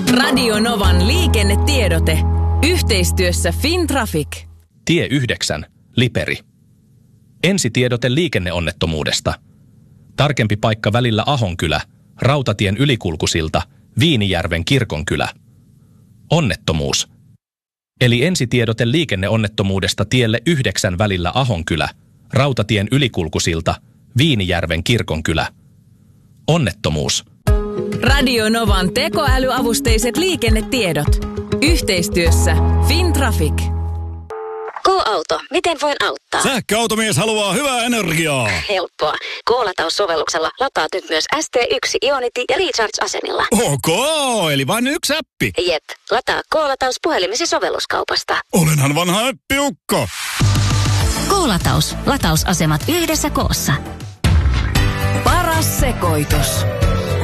Radio Novan liikennetiedote. Yhteistyössä Fintraffic. Tie 9, Liperi. Ensitiedote liikenneonnettomuudesta. Tarkempi paikka välillä Ahonkylä, Rautatien ylikulkusilta, Viinijärven kirkonkylä. Onnettomuus. Eli ensitiedote liikenneonnettomuudesta tielle 9 välillä Ahonkylä, Rautatien ylikulkusilta, Viinijärven kirkonkylä. Onnettomuus. Radio Novan tekoälyavusteiset liikennetiedot. Yhteistyössä Fintraffic. K-auto, miten voin auttaa? Sähköautomies haluaa hyvää energiaa. Helppoa. K-lataussovelluksella lataat nyt myös ST1 Ionity ja Recharge-asemilla. Ok, eli vain yksi appi. Jep, lataa K-lataus puhelimesi sovelluskaupasta. Olenhan vanha äppiukko. K-lataus. Latausasemat yhdessä koossa. Paras sekoitus.